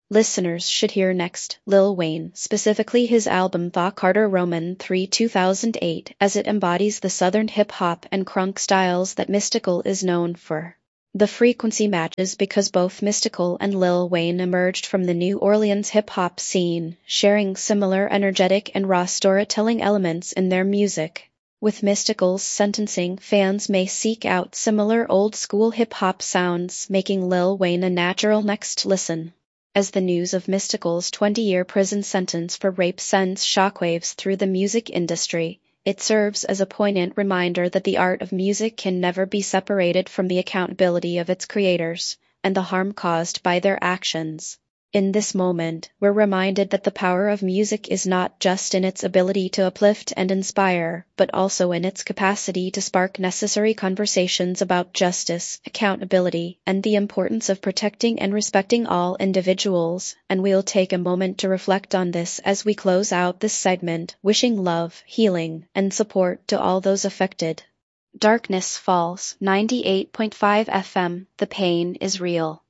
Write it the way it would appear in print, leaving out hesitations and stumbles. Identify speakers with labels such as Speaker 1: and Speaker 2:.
Speaker 1: listeners should hear next, Lil Wayne, specifically his album The Carter Roman 3 2008, as it embodies the southern hip-hop and crunk styles that Mystical is known for. The frequency matches because both Mystical and Lil Wayne emerged from the New Orleans hip-hop scene, sharing similar energetic and raw storytelling elements in their music. With Mystical's sentencing, fans may seek out similar old-school hip-hop sounds, making Lil Wayne a natural next listen. As the news of Mystical's 20-year prison sentence for rape sends shockwaves through the music industry, it serves as a poignant reminder that the art of music can never be separated from the accountability of its creators, and the harm caused by their actions. In this moment, we're reminded that the power of music is not just in its ability to uplift and inspire, but also in its capacity to spark necessary conversations about justice, accountability, and the importance of protecting and respecting all individuals. And we'll take a moment to reflect on this as we close out this segment, wishing love, healing, and support to all those affected. Darkness Falls, 98.5 FM, the pain is real.